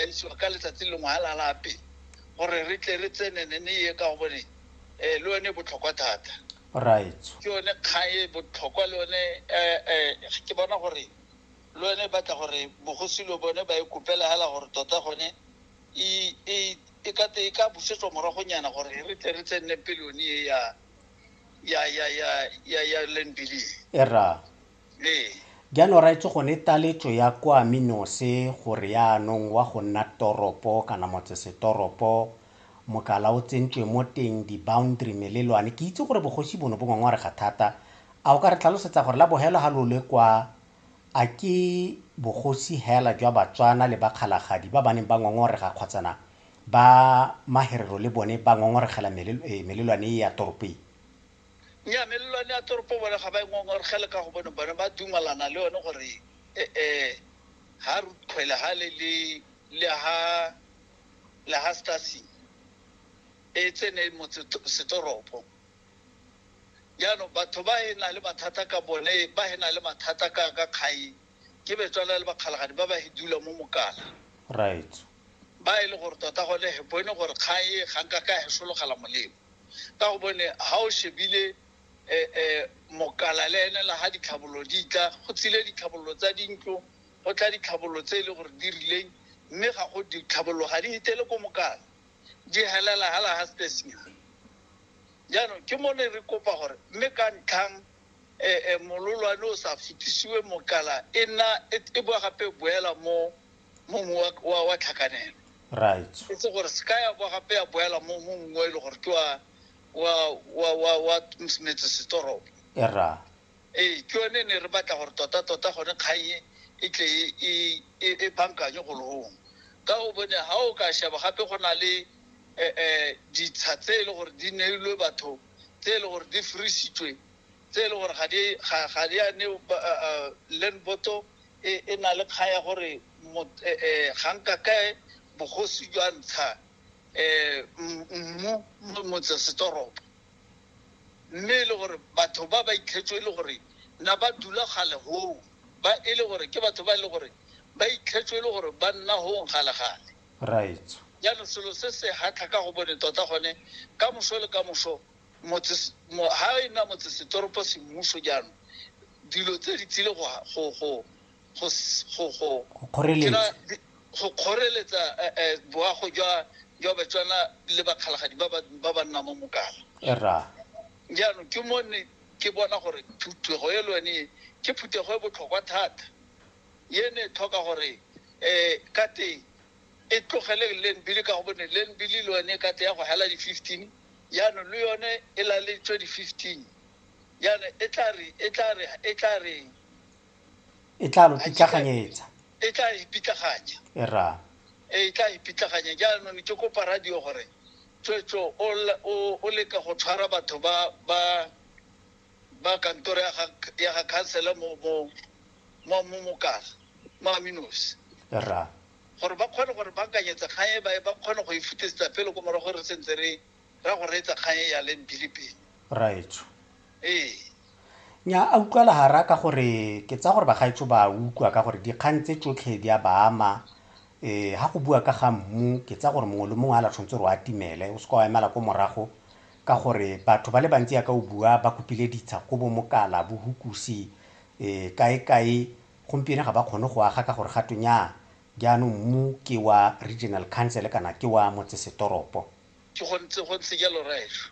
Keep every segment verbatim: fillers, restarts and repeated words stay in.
isiwa ka letsatsi le ngwe la lape gore re tle re tsene ne ye ka go bone eh le one botlhokwa thata right ke one khae botlhokwa le one eh eh ke bona gore le one batla gore bogosi lo bone ba ikopela hala gore tota gone e e e ka te ka busetso morago nyana gore re tle re tsene peloni ya ya ya ya ya ya Landbili era eh Jano ra itse go netaletso ya kwa Minose gore ya nong wa go nna toropo kana motsesetoropo mokala o tsentšwe mo teng di boundary melelwane ke itse gore bogosi bono bo ngwangwa re ga thata a o ka re tlhalosetsa gore la bohelo ha lo le kwa a ke bogosi hela jwa Batswana le bakgalagadi ba baneng ba ngongorega kgotsana ba maherero le bone ba ngongorogela melelwane ya toropo ya melelwane ya toropo bona ga ba ngongorogela ka go bona bona ba dumalana le yone gore eh eh ha re khwela ha le le ha la ha stasi e tsene mo setoropo ya no batho ba ena le mathata ka bone ba ena le mathata ka ka kgai ke Betswana le bakgalagadi ba ba hidula mo mokala right ba ile gore tota go le bone gore kgai ga nka ka hesologala molemo ka go bone ha o shebile eh eh mokala le ene la ha ditlhabollo di tla go tsile ditlhabollo tsa dintlo go tla ditlhabollo tse ile gore di rileng mme ga go ditlhabollo ga di hitele ko mokala di halala hala ha stasinya jano ke mone re kopa gore mme ka ntlhang eh mololwane o sa fitisiwe mokala ena e bo gape boela mo mo wa wa tlhakanelo right se gore ska ya bo gape ya boela mo mo mo ile gore ke wa wa wa wa wa msmetse setoropo era eh ke one ne re batla gore tota tota gone khaye e tle e e bankanyo go lo ka o bone ha o ka sheba gape go na le eh eh ditshatselo gore di neilwe batho tsele gore di frisitswe tsele gore ga di ga di ane land boto e na le khaya gore eh ganka kae bogosi jwa ntsha eh mmu mo tsa setoropo mme le gore batho ba ba itlhetswe le gore na ba dula gale ho ba ile gore ke batho ba ile gore ba itlhetswe le gore ba nna ho gale gale right ya no selo se se hatla ka go bone tota gone ka moso le ka moso motse mo ha ina motse setoropo se mmuso jano dilo tse di tsile go go go go go khoreletsa go khoreletsa eh boago jwa jwa Betswana le bakgalagadi ba ba ba nna mo mokala era jano ke mone ke bona gore thuto e lwane ke phutego e botlhokwa thata yene thoka gore eh ka te e tlogele Landbili ka go bone Landbili lwane ka te ya go hela di fifteen yano le yone e la le twenty fifteen yana e tla re e tla re e tla re e tla lo pitlaganyetsa e tla ipitlaganya era e tla ipitlaganya jano ne ke kopa radio gore tswetso o o le ka go tshwara batho ba ba ba kantoro ya ya ga council mo mo mo mo mokala ma Minose era gore ba kgone gore ba kanyetsa khae ba ba kgone go ifutsetsa pele go mora gore sentse re ra go retsa khae ya Landbili pele right eh nya a utlwa la hara ka gore ke tsa gore ba gaitso ba utlwa ka gore dikgang tse tsotlhe di a baama eh ha go bua ka ga mmu ke tsa gore mongwe le mongwe a la tshwantse re a timele o se ka wa emela ko morago ka gore batho ba le bantsi ya ka o bua ba kopile ditsha go bo mokala bo hukusi eh kae kae gompieno ga ba kgone go aga ka gore gatonya jaanong mmu ke wa regional council kana ke wa motsesetoropo ke go ntse go ntse jalo raesho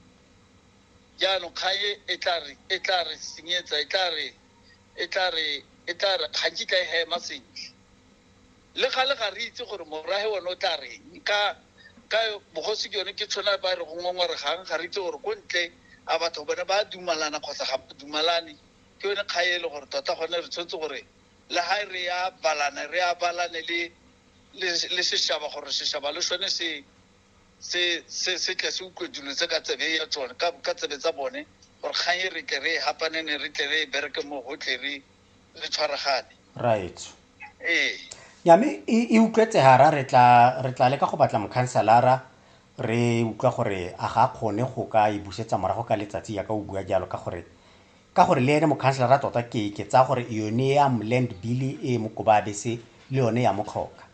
jaanong khae e tla re e tla re senyetsa e tla re e tla re e tla re ga ke tla he masentle le gale ga re itse gore morahe wona o tla re ka ka bogosi ke yone ke tshwana ba re go ngongore gang ga re itse gore ko ntle a batho bona ba dumalana kgotsa ga dumalane ke yone khae le gore tota gone re tshotse gore le ha re ya balana re ya balane le le se shaba gore se shaba le shone se se se se tle se utlwedilo tse ka tsebe ya tsone ka ka tsebe tsa bone gore khae re tle re hapane ne re tle re bereke mo hotle re re tshwaragane right eh yame e utlwetse hara re tla re tla le ka go batla mokhanselara re utlwa gore a ga kgone go ka e busetsa morago ka letsatsi ya ka o bua jalo ka gore ka gore le ene mokhanselara tota ke ke tsa gore yone ya Landbili e mo Kobabese le yone ya Mokgoka